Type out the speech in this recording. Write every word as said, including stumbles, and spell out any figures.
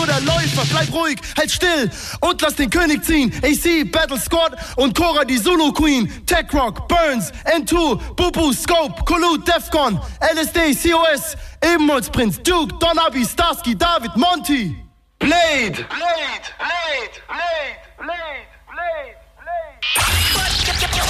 nur der Läufer, bleib ruhig, halt still und lass den König ziehen. A C, Battle Squad und Cora, die Zulu Queen. Tech Rock, Burns, N zwei, Bubu, Scope, Kulu, Defcon, L S D, C O S, Ebenholzprinz, Duke, Don Abi, Starsky, David, Monty. Blade! Blade! Blade! Blade! Blade!